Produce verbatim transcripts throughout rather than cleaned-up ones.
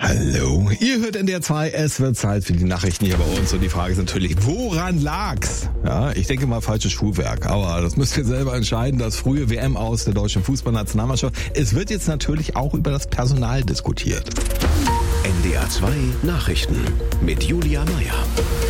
Hallo, ihr hört N D R zwei, es wird Zeit für die Nachrichten hier bei uns und die Frage ist natürlich, woran lag's? Ja, ich denke mal falsches Schuhwerk, aber das müsst ihr selber entscheiden, das frühe W M aus der deutschen Fußballnationalmannschaft. Es wird jetzt natürlich auch über das Personal diskutiert. N D R zwei Nachrichten mit Julia Meyer.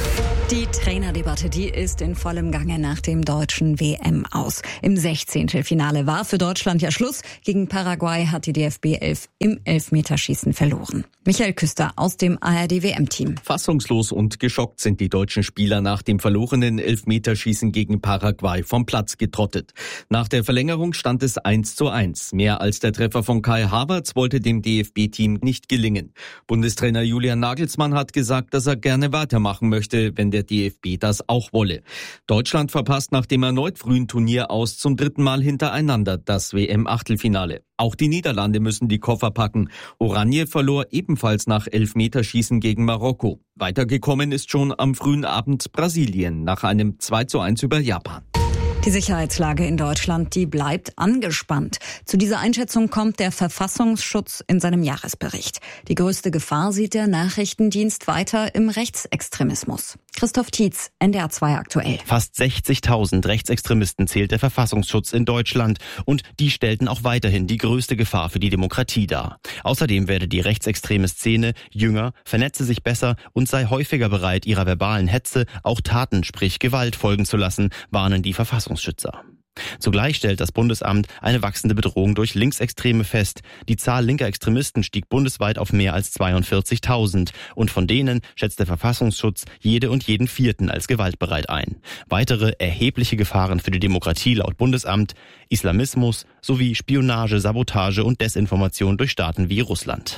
Die Trainerdebatte, die ist in vollem Gange nach dem deutschen W M aus. Im Sechzehntelfinale war für Deutschland ja Schluss. Gegen Paraguay hat die D F B elf im Elfmeterschießen verloren. Michael Küster aus dem A R D W M-Team. Fassungslos und geschockt sind die deutschen Spieler nach dem verlorenen Elfmeterschießen gegen Paraguay vom Platz getrottet. Nach der Verlängerung stand es eins zu eins. Mehr als der Treffer von Kai Havertz wollte dem D F B-Team nicht gelingen. Bundestrainer Julian Nagelsmann hat gesagt, dass er gerne weitermachen möchte, wenn der D F B das auch wolle. Deutschland verpasst nach dem erneut frühen Turnier aus zum dritten Mal hintereinander das W M-Achtelfinale. Auch die Niederlande müssen die Koffer packen. Oranje verlor ebenfalls nach Elfmeterschießen gegen Marokko. Weitergekommen ist schon am frühen Abend Brasilien nach einem zwei zu eins über Japan. Die Sicherheitslage in Deutschland, die bleibt angespannt. Zu dieser Einschätzung kommt der Verfassungsschutz in seinem Jahresbericht. Die größte Gefahr sieht der Nachrichtendienst weiter im Rechtsextremismus. Christoph Tietz, N D R zwei aktuell. Fast sechzigtausend Rechtsextremisten zählt der Verfassungsschutz in Deutschland und die stellten auch weiterhin die größte Gefahr für die Demokratie dar. Außerdem werde die rechtsextreme Szene jünger, vernetze sich besser und sei häufiger bereit, ihrer verbalen Hetze auch Taten, sprich Gewalt folgen zu lassen, warnen die Verfassungsschützer. Zugleich stellt das Bundesamt eine wachsende Bedrohung durch Linksextreme fest. Die Zahl linker Extremisten stieg bundesweit auf mehr als zweiundvierzigtausend und von denen schätzt der Verfassungsschutz jede und jeden Vierten als gewaltbereit ein. Weitere erhebliche Gefahren für die Demokratie laut Bundesamt: Islamismus sowie Spionage, Sabotage und Desinformation durch Staaten wie Russland.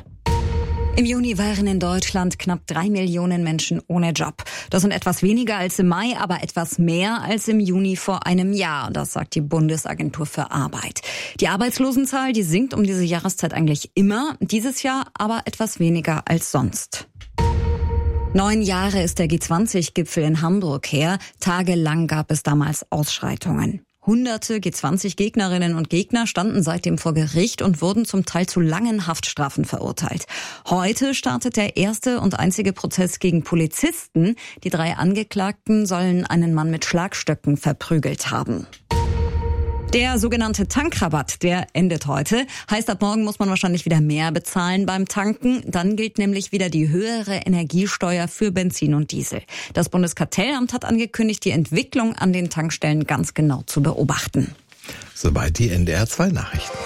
Im Juni waren in Deutschland knapp drei Millionen Menschen ohne Job. Das sind etwas weniger als im Mai, aber etwas mehr als im Juni vor einem Jahr. Das sagt die Bundesagentur für Arbeit. Die Arbeitslosenzahl, die sinkt um diese Jahreszeit eigentlich immer. Dieses Jahr aber etwas weniger als sonst. Neun Jahre ist der G zwanzig Gipfel in Hamburg her. Tagelang gab es damals Ausschreitungen. Hunderte G zwanzig Gegnerinnen und Gegner standen seitdem vor Gericht und wurden zum Teil zu langen Haftstrafen verurteilt. Heute startet der erste und einzige Prozess gegen Polizisten. Die drei Angeklagten sollen einen Mann mit Schlagstöcken verprügelt haben. Der sogenannte Tankrabatt, der endet heute. Heißt, ab morgen muss man wahrscheinlich wieder mehr bezahlen beim Tanken. Dann gilt nämlich wieder die höhere Energiesteuer für Benzin und Diesel. Das Bundeskartellamt hat angekündigt, die Entwicklung an den Tankstellen ganz genau zu beobachten. Soweit die N D R zwei Nachrichten.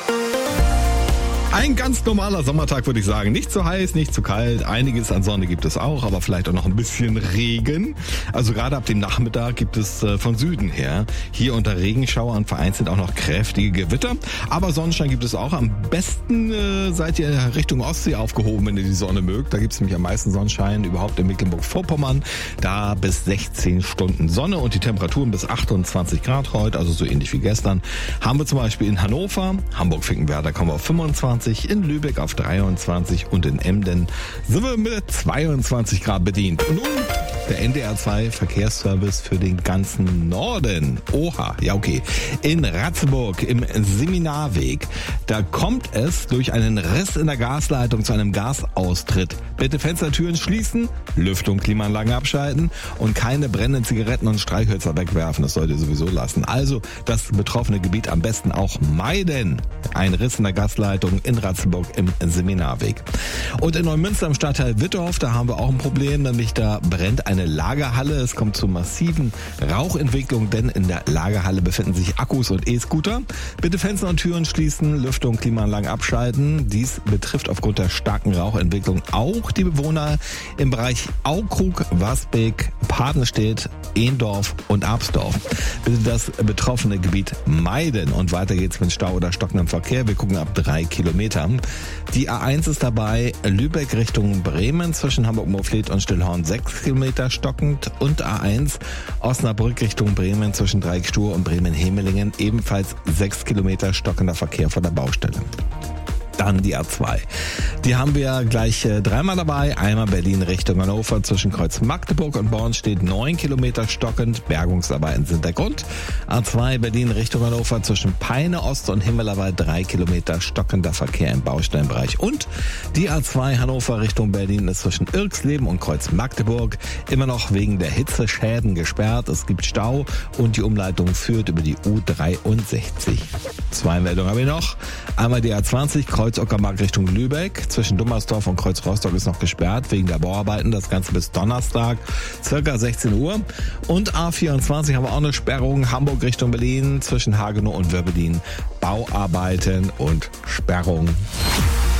Ein ganz normaler Sommertag, würde ich sagen. Nicht zu heiß, nicht zu kalt. Einiges an Sonne gibt es auch, aber vielleicht auch noch ein bisschen Regen. Also gerade ab dem Nachmittag gibt es äh, von Süden her hier unter Regenschauer und vereinzelt auch noch kräftige Gewitter. Aber Sonnenschein gibt es auch. Am besten äh, seid ihr Richtung Ostsee aufgehoben, wenn ihr die Sonne mögt. Da gibt es nämlich am meisten Sonnenschein überhaupt in Mecklenburg-Vorpommern. Da bis sechzehn Stunden Sonne und die Temperaturen bis achtundzwanzig Grad heute, also so ähnlich wie gestern. Haben wir zum Beispiel in Hannover, Hamburg-Finkenwerder kommen wir auf fünfundzwanzig, in Lübeck auf dreiundzwanzig und in Emden sind wir mit zweiundzwanzig Grad bedient. Und nun der N D R zwei Verkehrsservice für den ganzen Norden. Oha, ja okay. In Ratzeburg im Seminarweg, da kommt es durch einen Riss in der Gasleitung zu einem Gasaustritt. Bitte Fenstertüren schließen, Lüftung, Klimaanlagen abschalten und keine brennenden Zigaretten und Streichhölzer wegwerfen. Das solltet ihr sowieso lassen. Also das betroffene Gebiet am besten auch meiden. Ein Riss in der Gasleitung in Ratzeburg im Seminarweg. Und in Neumünster im Stadtteil Wittorf, da haben wir auch ein Problem, nämlich da brennt eine Lagerhalle. Es kommt zu massiven Rauchentwicklungen, denn in der Lagerhalle befinden sich Akkus und E-Scooter. Bitte Fenster und Türen schließen, Lüftung, Klimaanlagen abschalten. Dies betrifft aufgrund der starken Rauchentwicklung auch die Bewohner im Bereich Aukrug, Wasbeck, Padenstedt, Ehendorf und Absdorf. Bitte das betroffene Gebiet meiden. Und weiter geht's mit Stau oder stockendem Verkehr. Wir gucken ab drei Kilometern. Die A eins ist dabei, Lübeck Richtung Bremen zwischen Hamburg-Moorfleet und Stillhorn sechs Kilometer stockend und A eins Osnabrück Richtung Bremen zwischen Dreieckstuhr und Bremen-Hemelingen ebenfalls sechs Kilometer stockender Verkehr vor der Baustelle. Dann die A zwei. Die haben wir gleich äh, dreimal dabei. Einmal Berlin Richtung Hannover zwischen Kreuz Magdeburg und Born steht neun Kilometer stockend. Bergungsarbeiten sind der Grund. A zwei Berlin Richtung Hannover zwischen Peine Ost und Himmelerwald drei Kilometer stockender Verkehr im Baustellenbereich. Und die A zwei Hannover Richtung Berlin ist zwischen Irksleben und Kreuz Magdeburg immer noch wegen der Hitzeschäden gesperrt. Es gibt Stau und die Umleitung führt über die U dreiundsechzig. Zwei Meldungen habe ich noch. Einmal die A zwanzig Kreuz Uckermark Richtung Lübeck. Zwischen Dummersdorf und Kreuz Rostock ist noch gesperrt wegen der Bauarbeiten. Das Ganze bis Donnerstag, circa sechzehn Uhr. Und A vierundzwanzig haben wir auch eine Sperrung. Hamburg Richtung Berlin zwischen Hagenow und Wöbbelin. Bauarbeiten und Sperrung.